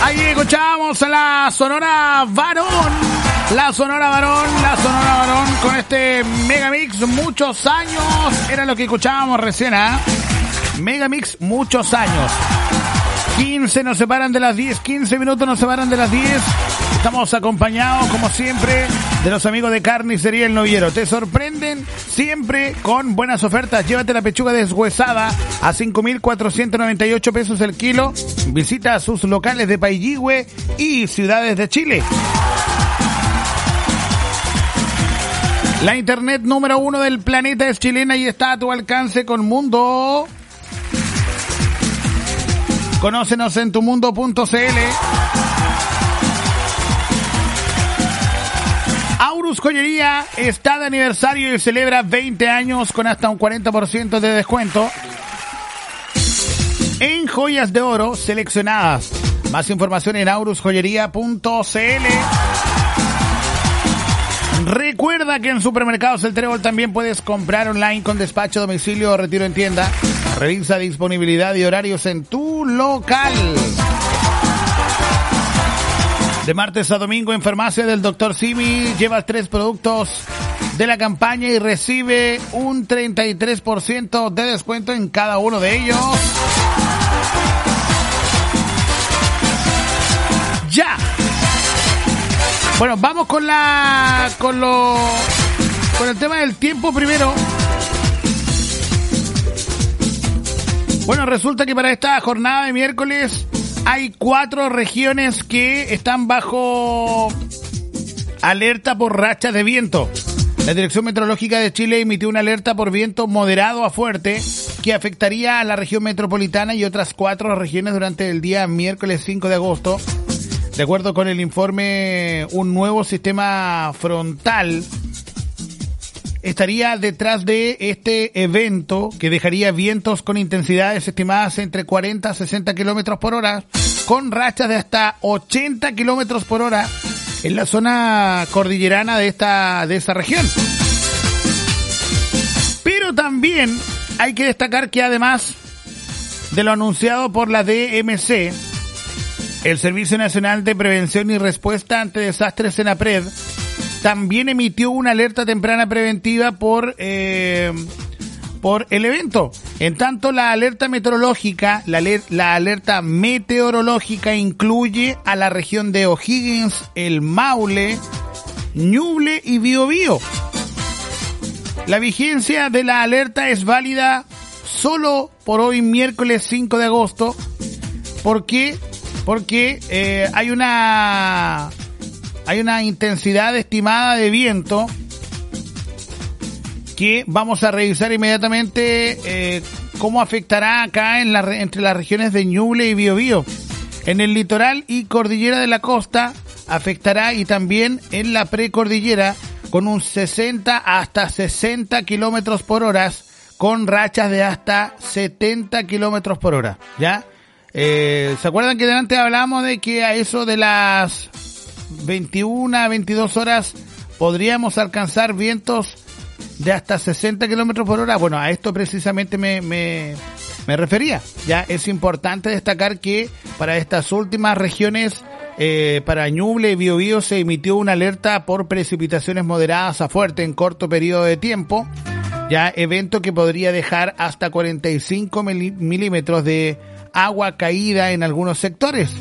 Ahí escuchamos a la Sonora Varón. La Sonora Varón con este Megamix, muchos años. Era lo que escuchábamos recién, ¿ah? Megamix, muchos años. 15 nos separan de las 10, 15 minutos nos separan de las 10. Estamos acompañados, como siempre, de los amigos de Carnicería El Novillero. Te sorprenden siempre con buenas ofertas. Llévate la pechuga deshuesada a 5.498 pesos el kilo. Visita sus locales de Pailligüe y ciudades de Chile. La internet número 1 del planeta es chilena y está a tu alcance con Mundo. Conócenos en tumundo.cl. Aurus Joyería está de aniversario y celebra 20 años con hasta un 40% de descuento en joyas de oro seleccionadas. Más información en aurusjoyería.cl. Recuerda que en Supermercados El Trébol también puedes comprar online con despacho, domicilio o retiro en tienda. Revisa disponibilidad y horarios en tu local. De martes a domingo en Farmacia del Dr. Simi llevas 3 productos de la campaña y recibe un 33% de descuento en cada uno de ellos. ¡Ya! Bueno, vamos con el tema del tiempo primero. Bueno, resulta que para esta jornada de miércoles hay 4 regiones que están bajo alerta por rachas de viento. La Dirección Meteorológica de Chile emitió una alerta por viento moderado a fuerte que afectaría a la región metropolitana y otras 4 regiones durante el día miércoles 5 de agosto. De acuerdo con el informe, un nuevo sistema frontal estaría detrás de este evento que dejaría vientos con intensidades estimadas entre 40 a 60 kilómetros por hora, con rachas de hasta 80 kilómetros por hora en la zona cordillerana de esa región. Pero también hay que destacar que además de lo anunciado por la DMC, el Servicio Nacional de Prevención y Respuesta ante Desastres, SENAPRED, también emitió una alerta temprana preventiva por el evento. En tanto, la alerta meteorológica, la alerta meteorológica incluye a la región de O'Higgins, el Maule, Ñuble y Biobío. La vigencia de la alerta es válida solo por hoy, miércoles 5 de agosto. ¿Por qué? Porque hay una intensidad estimada de viento que vamos a revisar inmediatamente cómo afectará acá entre las regiones de Ñuble y Biobío. En el litoral y cordillera de la costa afectará, y también en la precordillera con un 60 hasta 60 kilómetros por hora, con rachas de hasta 70 kilómetros por hora, ¿ya? ¿Se acuerdan que delante hablamos de que a eso de las 21 a 22 horas podríamos alcanzar vientos de hasta 60 kilómetros por hora? Bueno, a esto precisamente me refería. Ya es importante destacar que para estas últimas regiones, para Ñuble y Biobío, se emitió una alerta por precipitaciones moderadas a fuerte en corto periodo de tiempo. Ya evento que podría dejar hasta 45 milímetros de agua caída en algunos sectores.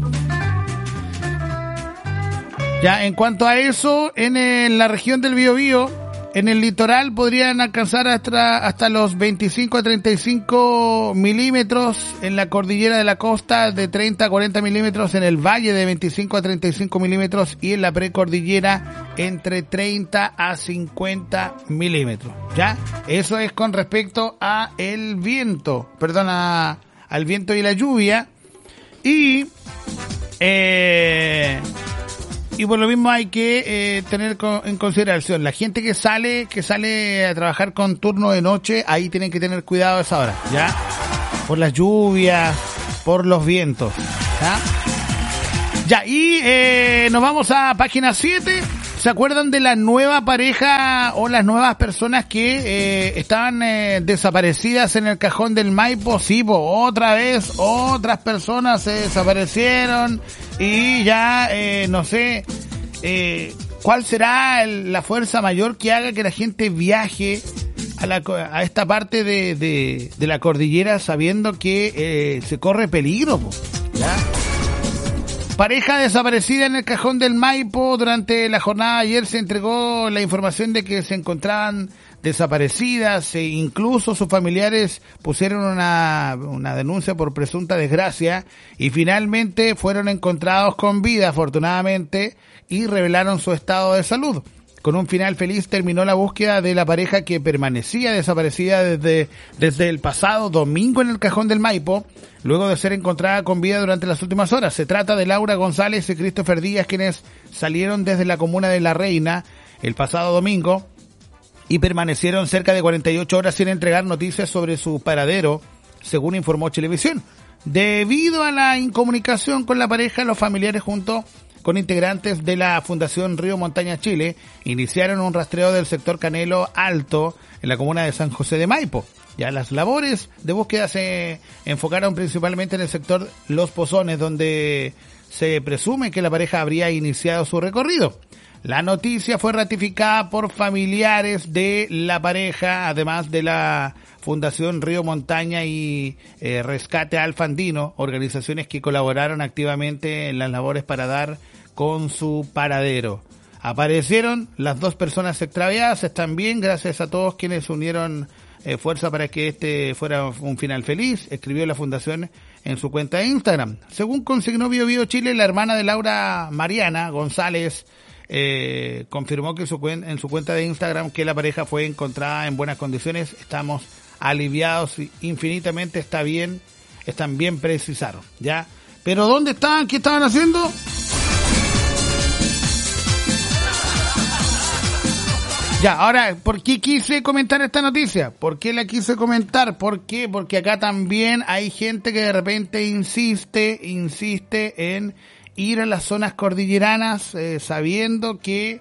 Ya en cuanto a eso, en la región del Biobío, en el litoral podrían alcanzar hasta los 25 a 35 milímetros, en la cordillera de la costa de 30 a 40 milímetros, en el valle de 25 a 35 milímetros y en la precordillera entre 30 a 50 milímetros. ¿Ya? Eso es con respecto a el viento, al viento y la lluvia. Y por lo mismo hay que tener en consideración la gente que sale a trabajar con turno de noche. Ahí tienen que tener cuidado a esa hora, ¿ya? Por las lluvias, por los vientos, ¿ya? Ya, y nos vamos a página 7. ¿Se acuerdan de la nueva pareja o las nuevas personas que estaban desaparecidas en el cajón del Maipo? Sí, otra vez otras personas se desaparecieron y ya no sé cuál será la fuerza mayor que haga que la gente viaje a esta parte de la cordillera sabiendo que se corre peligro, ¿ya? Pareja desaparecida en el cajón del Maipo. Durante la jornada de ayer se entregó la información de que se encontraban desaparecidas e incluso sus familiares pusieron una denuncia por presunta desgracia y finalmente fueron encontrados con vida, afortunadamente, y revelaron su estado de salud. Con un final feliz terminó la búsqueda de la pareja que permanecía desaparecida desde el pasado domingo en el cajón del Maipo, luego de ser encontrada con vida durante las últimas horas. Se trata de Laura González y Christopher Díaz, quienes salieron desde la comuna de La Reina el pasado domingo y permanecieron cerca de 48 horas sin entregar noticias sobre su paradero, según informó Chilevisión. Debido a la incomunicación con la pareja, los familiares junto con integrantes de la Fundación Río Montaña Chile, iniciaron un rastreo del sector Canelo Alto en la comuna de San José de Maipo. Ya las labores de búsqueda se enfocaron principalmente en el sector Los Pozones, donde se presume que la pareja habría iniciado su recorrido. La noticia fue ratificada por familiares de la pareja, además de la Fundación Río Montaña y Rescate Alfa Andino, organizaciones que colaboraron activamente en las labores para dar con su paradero. Aparecieron las dos personas extraviadas, están bien, gracias a todos quienes unieron fuerza para que este fuera un final feliz, escribió la fundación en su cuenta de Instagram. Según consignó BioBio Chile, la hermana de Laura, Mariana González, confirmó que en su cuenta de Instagram que la pareja fue encontrada en buenas condiciones. Estamos aliviados infinitamente, están bien, precisaron, ¿ya? Pero ¿dónde estaban? ¿Qué estaban haciendo? Ya, ahora, ¿por qué quise comentar esta noticia? ¿Por qué la quise comentar? ¿Por qué? Porque acá también hay gente que de repente insiste en ir a las zonas cordilleranas, sabiendo que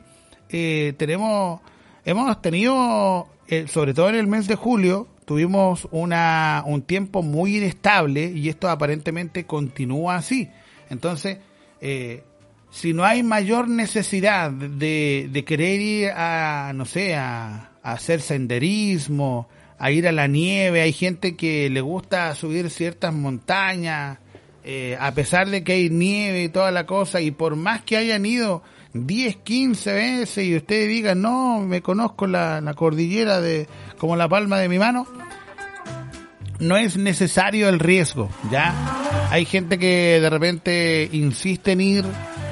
hemos tenido, sobre todo en el mes de julio, tuvimos un tiempo muy inestable y esto aparentemente continúa así. Entonces, si no hay mayor necesidad de querer ir a hacer senderismo, a ir a la nieve, hay gente que le gusta subir ciertas montañas, a pesar de que hay nieve y toda la cosa, y por más que hayan ido 10, 15 veces y ustedes digan, no, me conozco la cordillera como la palma de mi mano, no es necesario el riesgo, ¿ya? Hay gente que de repente insiste en ir,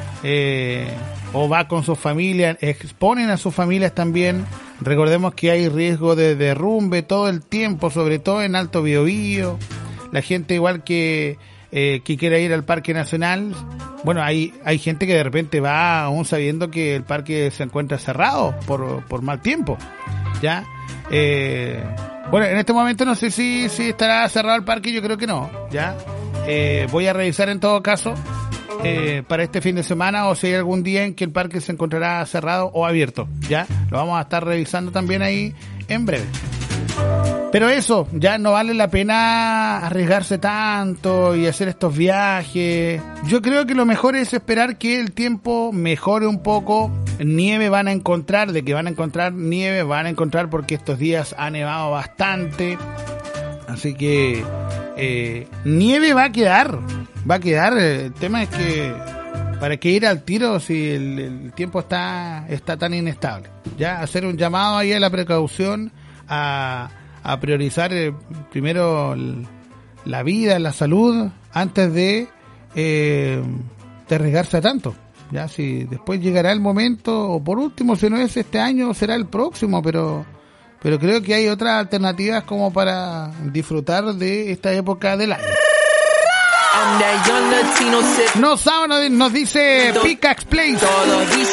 o va con sus familias, exponen a sus familias también. Recordemos que hay riesgo de derrumbe todo el tiempo, sobre todo en Alto Biobío. La gente igual que quiera ir al Parque Nacional, bueno, hay gente que de repente va aún sabiendo que el parque se encuentra cerrado por mal tiempo, ¿ya? Bueno, en este momento no sé si estará cerrado el parque, yo creo que no, ¿ya? Voy a revisar en todo caso para este fin de semana o si hay algún día en que el parque se encontrará cerrado o abierto, ¿ya? Lo vamos a estar revisando también ahí en breve. Pero eso, ya no vale la pena arriesgarse tanto y hacer estos viajes. Yo creo que lo mejor es esperar que el tiempo mejore un poco. Nieve van a encontrar, de que van a encontrar nieve, van a encontrar porque estos días ha nevado bastante. Así que nieve va a quedar. El tema es que para que ir al tiro si el tiempo está tan inestable. Ya hacer un llamado ahí a la precaución, a priorizar primero la vida, la salud, antes de arriesgarse a tanto. Ya si después llegará el momento, o por último, si no es este año, será el próximo, pero creo que hay otras alternativas como para disfrutar de esta época del año. Nos dice Picax Place.